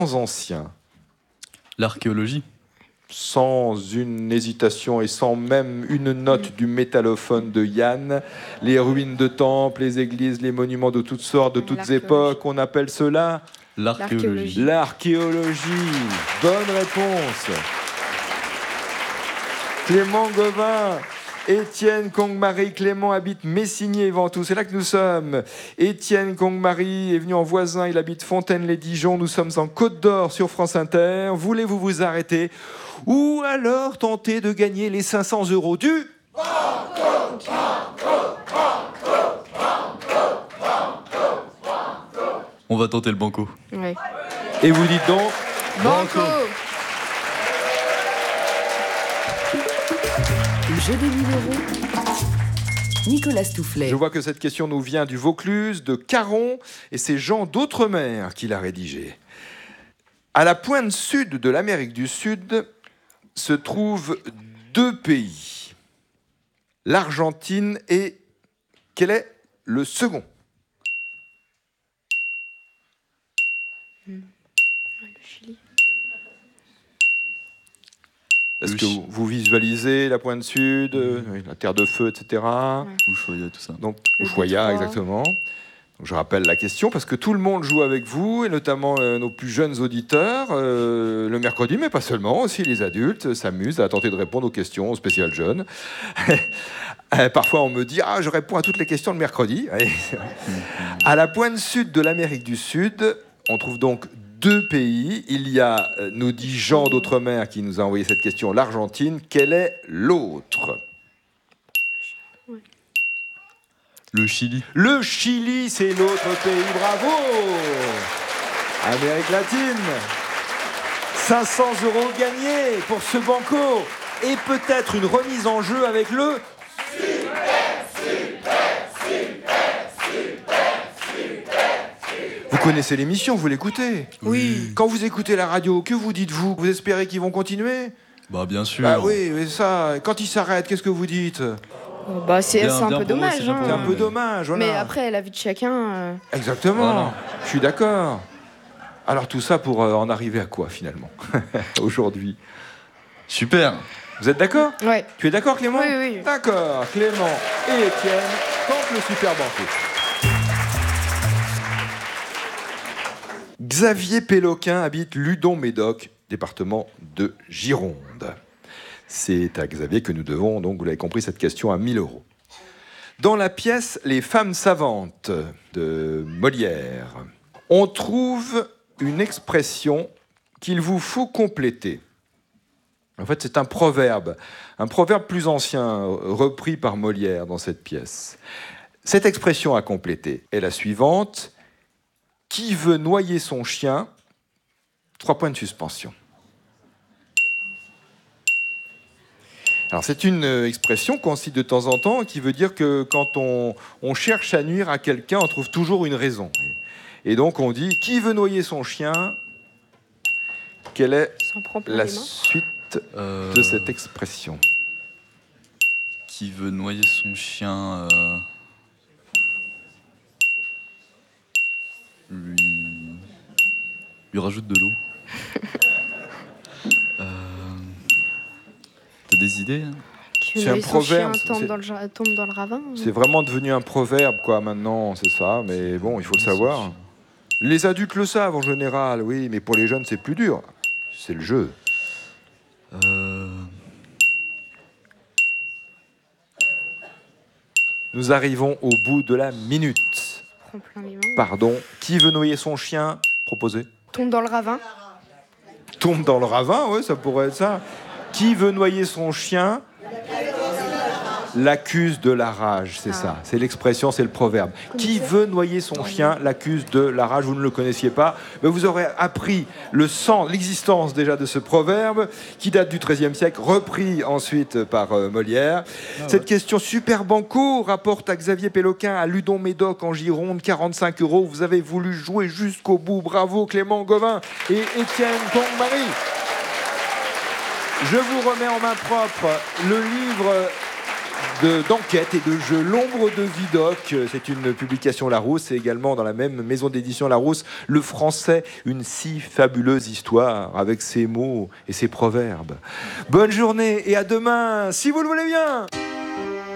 ancien. L'archéologie. Sans une hésitation et sans même une note du métallophone de Yann, les ruines de temples, les églises, les monuments de toutes sortes, de toutes époques, on appelle cela l'archéologie. L'archéologie. Bonne réponse. Clément Gauvin. Étienne Kong-Marie, Clément habite Messigny et Ventoux, c'est là que nous sommes. Étienne Kong-Marie est venu en voisin, il habite Fontaine-les-Dijon, nous sommes en Côte d'Or sur France Inter. Voulez-vous vous arrêter ou alors tenter de gagner les 500 € du... On va tenter le banco. Ouais. Et vous dites donc... Banco. Le jeu des 1000 €. Nicolas Stoufflet. Je vois que cette question nous vient du Vaucluse, de Caron, et c'est Jean d'Outremer qui l'a rédigée. À la pointe sud de l'Amérique du Sud se trouvent deux pays, l'Argentine et... Quel est le second ? Le Chili. Est-ce que vous visualisez la pointe sud, la terre de feu, etc. Ushuaia, tout ça. Donc, Ushuaia, exactement. Donc, je rappelle la question parce que tout le monde joue avec vous, et notamment nos plus jeunes auditeurs, le mercredi, mais pas seulement, aussi les adultes s'amusent à tenter de répondre aux questions spéciales jeunes. Parfois, on me dit « Ah, je réponds à toutes les questions le mercredi. » À la pointe sud de l'Amérique du Sud, on trouve donc deux pays. Il y a, nous dit Jean d'Outremer qui nous a envoyé cette question, l'Argentine. Quel est l'autre ? Le Chili. Le Chili, c'est l'autre pays. Bravo ! Amérique latine. 500 € gagnés pour ce banco. Et peut-être une remise en jeu avec le... Vous connaissez l'émission, vous l'écoutez ? Oui. Quand vous écoutez la radio, que vous dites-vous ? Vous espérez qu'ils vont continuer ? Bah bien sûr. Bah oui, mais ça, quand ils s'arrêtent, qu'est-ce que vous dites ? Bah, c'est un peu pour eux, dommage. c'est bien pour C'est eux, un peu dommage, voilà. Mais après, la vie de chacun. Exactement, Voilà. je suis d'accord. Alors tout ça pour en arriver à quoi finalement aujourd'hui ? Super. Vous êtes d'accord ? Ouais. Tu es d'accord Clément ? Oui, oui. D'accord, Clément et Étienne tentent le super banco. Xavier Péloquin habite Ludon-Médoc, département de Gironde. C'est à Xavier que nous devons, donc vous l'avez compris, cette question à 1000 €. Dans la pièce Les femmes savantes de Molière, on trouve une expression qu'il vous faut compléter. En fait, c'est un proverbe plus ancien, repris par Molière dans cette pièce. Cette expression à compléter est la suivante. Qui veut noyer son chien ? 3 points de suspension. Alors, c'est une expression qu'on cite de temps en temps qui veut dire que quand on cherche à nuire à quelqu'un, on trouve toujours une raison. Et donc, on dit « Qui veut noyer son chien ?» Quelle est la suite de cette expression ? Qui veut noyer son chien lui rajoute de l'eau. T'as des idées hein ? C'est un proverbe. Tombe dans le ravin. C'est vraiment devenu un proverbe, quoi, maintenant, c'est ça. Mais bon, il faut le savoir. Les adultes le savent en général, oui, mais pour les jeunes, c'est plus dur. C'est le jeu. Nous arrivons au bout de la minute. Pardon. Qui veut noyer son chien ? Proposez. Tombe dans le ravin. Tombe dans le ravin, oui, ça pourrait être ça. Qui veut noyer son chien ? L'accuse de la rage, c'est ça. C'est l'expression, c'est le proverbe. Qui veut noyer son chien l'accuse de la rage. Vous ne le connaissiez pas, mais vous aurez appris le sens, l'existence déjà de ce proverbe qui date du XIIIe siècle, repris ensuite par Molière. Cette question super banco rapporte à Xavier Péloquin à Ludon-Médoc en Gironde 45 €. Vous avez voulu jouer jusqu'au bout. Bravo Clément Gauvin et Étienne Kong-Marie. Je vous remets en main propre le livre d'enquête et de jeux. L'ombre de Vidocq, c'est une publication Larousse et également dans la même maison d'édition Larousse, Le Français, une si fabuleuse histoire avec ses mots et ses proverbes. Bonne journée et à demain, si vous le voulez bien.